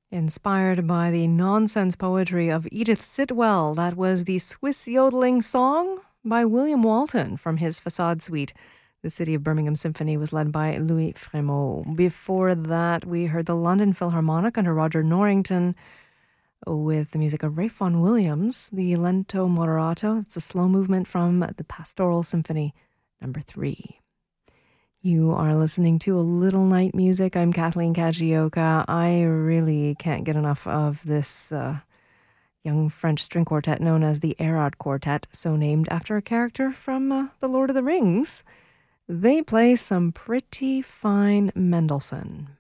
Inspired by the nonsense poetry of Edith Sitwell, that was the Swiss yodeling song by William Walton from his Facade Suite. The City of Birmingham Symphony was led by Louis Frémaux. Before that, we heard the London Philharmonic under Roger Norrington with the music of Ralph Vaughan Williams, the Lento Moderato. It's a slow movement from the Pastoral Symphony number 3. You are listening to A Little Night Music. I'm Kathleen Kajioka. I really can't get enough of this young French string quartet known as the Erard Quartet, so named after a character from The Lord of the Rings. They play some pretty fine Mendelssohn.